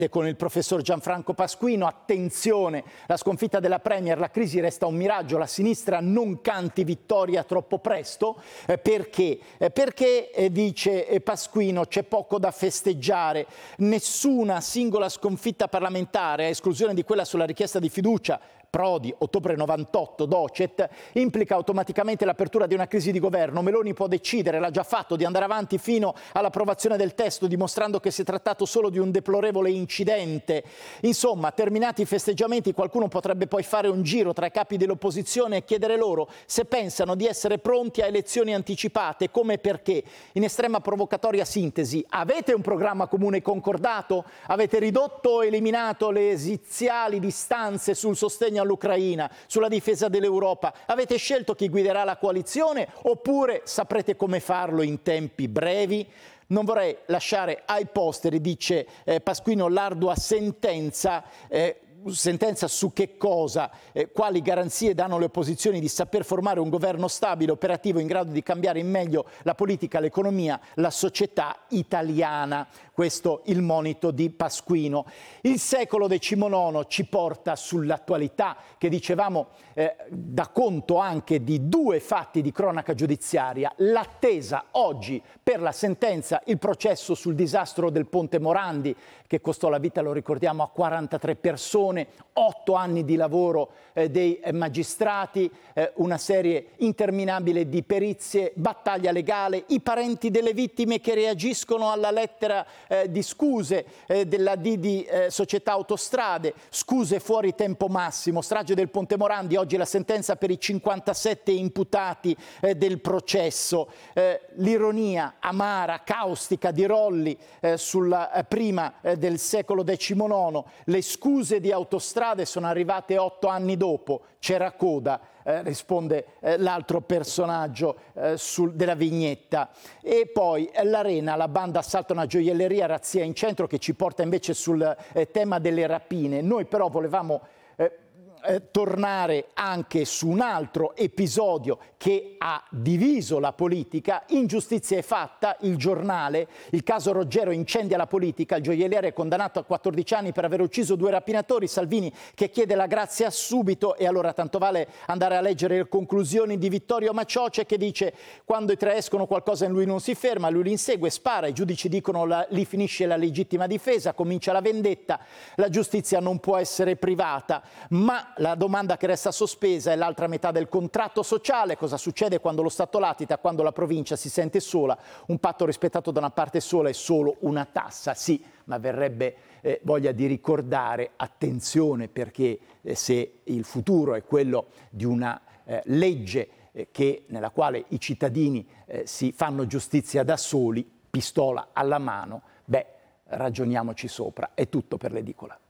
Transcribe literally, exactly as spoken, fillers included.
con il professor Gianfranco Pasquino. Attenzione, la sconfitta della Premier, la crisi resta un miraggio, la sinistra non canti vittoria troppo presto. Eh, perché? Eh, perché, eh, dice eh, Pasquino, c'è poco da festeggiare, nessuna singola sconfitta parlamentare, a esclusione di quella sulla richiesta di fiducia, Prodi, ottobre novantotto, Docet, implica automaticamente l'apertura di una crisi di governo. Meloni può decidere, l'ha già fatto, di andare avanti fino all'approvazione del testo, dimostrando che si è trattato solo di un deplorevole incidente. Insomma, terminati i festeggiamenti, qualcuno potrebbe poi fare un giro tra i capi dell'opposizione e chiedere loro se pensano di essere pronti a elezioni anticipate, come e perché. In estrema provocatoria sintesi, avete un programma comune concordato? Avete ridotto o eliminato le esiziali distanze sul sostegno all'Ucraina, sulla difesa dell'Europa? Avete scelto chi guiderà la coalizione oppure saprete come farlo in tempi brevi? Non vorrei lasciare ai posteri, dice eh, Pasquino, l'ardua sentenza, eh, sentenza su che cosa, eh, quali garanzie danno le opposizioni di saper formare un governo stabile, operativo, in grado di cambiare in meglio la politica, l'economia, la società italiana. Questo il monito di Pasquino. Il secolo decimonono ci porta sull'attualità, che dicevamo eh, dà conto anche di due fatti di cronaca giudiziaria. L'attesa oggi per la sentenza, il processo sul disastro del Ponte Morandi, che costò la vita, lo ricordiamo, a quarantatré persone, otto anni di lavoro eh, dei eh, magistrati, eh, una serie interminabile di perizie, battaglia legale, i parenti delle vittime che reagiscono alla lettera eh, di scuse eh, della Didi eh, Società Autostrade, scuse fuori tempo massimo, strage del Ponte Morandi, oggi la sentenza per i cinquantasette imputati eh, del processo, eh, l'ironia amara, caustica di Rolli eh, sulla eh, prima eh, del secolo decimonono, le scuse di Autostrade sono arrivate otto anni dopo, c'era coda, eh, risponde eh, l'altro personaggio eh, sul, della vignetta. E poi eh, l'Arena, la banda assalta una gioielleria, razzia in centro, che ci porta invece sul eh, tema delle rapine. Noi però volevamo eh, Eh, tornare anche su un altro episodio che ha diviso la politica. Ingiustizia è fatta, il Giornale, il caso Roggero incendia la politica, il gioielliere è condannato a quattordici anni per aver ucciso due rapinatori, Salvini che chiede la grazia subito. E allora tanto vale andare a leggere le conclusioni di Vittorio Macioce, che dice: quando i tre escono qualcosa in lui non si ferma, lui li insegue, spara, i giudici dicono la, lì finisce la legittima difesa, comincia la vendetta, la giustizia non può essere privata. Ma la domanda che resta sospesa è l'altra metà del contratto sociale. Cosa succede quando lo Stato latita, quando la provincia si sente sola? Un patto rispettato da una parte sola è solo una tassa, sì, ma verrebbe eh, voglia di ricordare, attenzione, perché eh, se il futuro è quello di una eh, legge eh, che, nella quale i cittadini eh, si fanno giustizia da soli, pistola alla mano, beh, ragioniamoci sopra. È tutto per l'edicola.